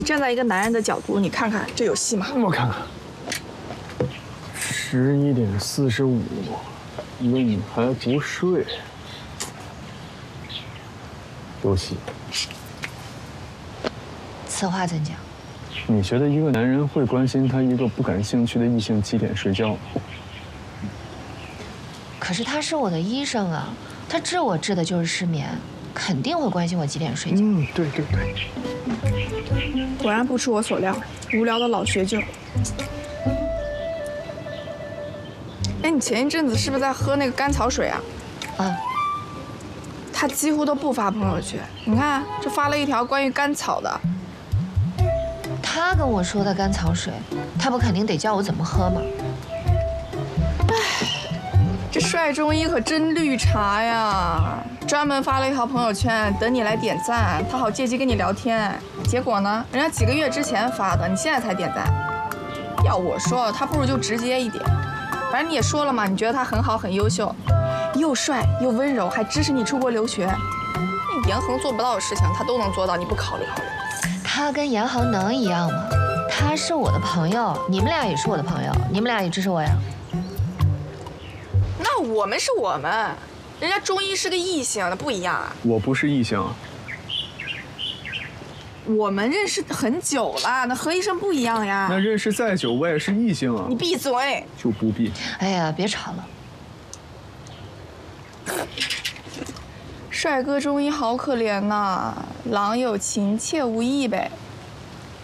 站在一个男人的角度，你看看这有戏吗？ 我看看，11:45，一个女孩不睡，有戏。 此话怎讲？ 你觉得一个男人会关心他一个不感兴趣的异性几点睡觉吗？ 可是他是我的医生啊，他治我治的就是失眠，肯定会关心我几点睡觉。 对。 果然不出我所料，无聊的老学究。哎，你前一阵子是不是在喝那个甘草水啊？ 啊， 他几乎都不发朋友圈，你看这发了一条关于甘草的。 他跟我说的甘草水，他不肯定得教我怎么喝吗？ 这帅中医可真绿茶呀！专门发了一条朋友圈，等你来点赞，他好借机跟你聊天。结果呢，人家几个月之前发的，你现在才点赞。要我说，他不如就直接一点。反正你也说了嘛，你觉得他很好，很优秀，又帅又温柔，还支持你出国留学。你严恒做不到的事情，他都能做到，你不考虑考虑？ 他跟严恒能一样吗？他是我的朋友，你们俩也是我的朋友，你们俩也支持我呀。 那我们是我们，人家中医是个异性，那不一样啊。 我不是异性啊。 我们认识很久了，那何医生不一样呀。 那认识再久，我也是异性啊。 你闭嘴！ 就不必。 哎呀，别吵了。 帅哥中医好可怜呐，郎有情，妾无意呗。